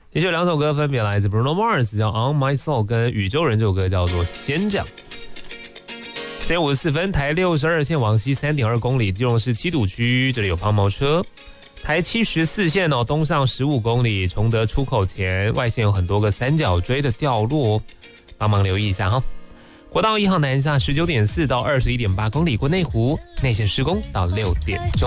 也有2首歌分别来自 Bruno Mars 叫 On My Soul 跟宇宙人这首歌叫做先讲。10点54分，台62线往西 3.2 公里，基隆市七堵区，这里有抛锚车。台74线东上15公里，崇德出口前外线有很多个三角锥的掉落，帮忙留意一下哈。国道1号南下19.4到21.8公里过内湖，内线施工到6点钟。